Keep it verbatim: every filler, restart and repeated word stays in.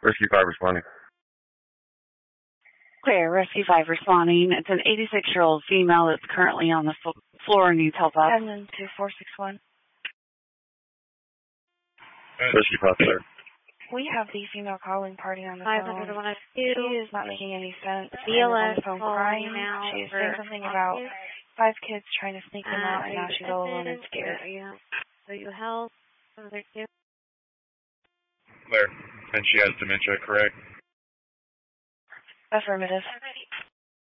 Rescue five responding. Clear, Rescue five responding. It's an eighty-six-year-old female that's currently on the floor and needs help up. Admin two four six one. Rescue five, sir. We have the female calling party on the five phone. hundred one oh She two. is not making any sense. B L S on the phone crying. now. She's saying something about five kids trying to sneak them uh, out, and now she's all alone and scared. Are you, are you health? Other two? Claire. And she has dementia, correct? Affirmative.